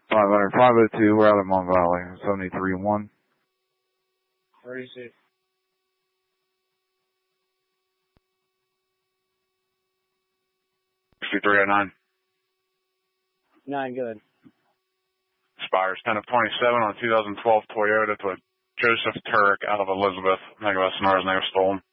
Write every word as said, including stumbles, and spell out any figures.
five hundred, five oh two, we're out of Mon Valley, seventy-three one. thirty-six. sixty-three oh nine. Nine, good. Expires ten of twenty-seven on two thousand twelve Toyota to a Joseph Turek out of Elizabeth. Megawatt Sonara's name stolen.